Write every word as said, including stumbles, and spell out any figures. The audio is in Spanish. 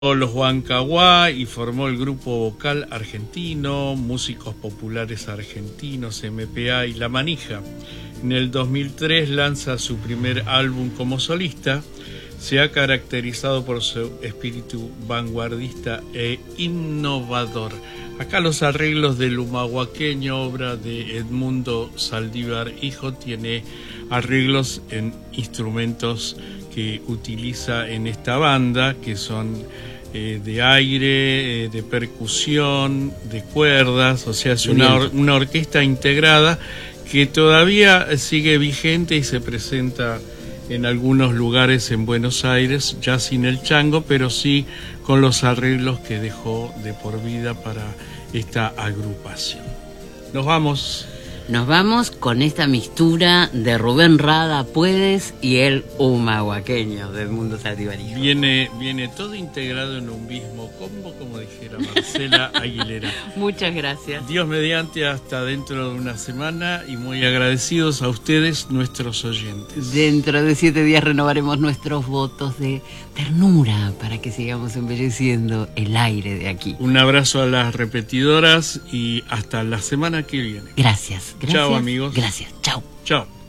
los Huancahuá y formó el grupo vocal argentino, Músicos Populares Argentinos, M P A y La Manija. En el dos mil tres lanza su primer álbum como solista. Se ha caracterizado por su espíritu vanguardista e innovador. Acá los arreglos del humahuaqueño, obra de Edmundo Saldívar Hijo, tiene arreglos en instrumentos que utiliza en esta banda, que son eh, de aire, eh, de percusión, de cuerdas, o sea, es una, or una orquesta integrada que todavía sigue vigente y se presenta en algunos lugares en Buenos Aires, ya sin el chango, pero sí con los arreglos que dejó de por vida para esta agrupación. Nos vamos. Nos vamos con esta mixtura de Rubén Rada Puedes y el humahuaqueño del Mundo Saldívar-Hijo. Viene, viene todo integrado en un mismo combo, como dijera Marcela Aguilera. Muchas gracias. Dios mediante, hasta dentro de una semana, y muy agradecidos a ustedes, nuestros oyentes. Dentro de siete días renovaremos nuestros votos de ternura para que sigamos embelleciendo el aire de aquí. Un abrazo a las repetidoras y hasta la semana que viene. Gracias. Gracias. Chao, amigos. Gracias. Chao. Chao.